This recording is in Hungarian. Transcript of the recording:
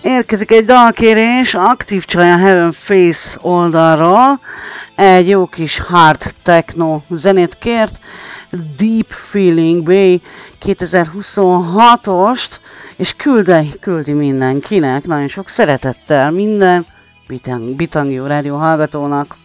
Érkezik egy dalkérés Aktív Csaj a Heaven Face oldalról. Egy jó kis hard techno zenét kért. Deep Feeling Bay 2026-ost, és küldi mindenkinek, nagyon sok szeretettel minden Bitangió rádió hallgatónak.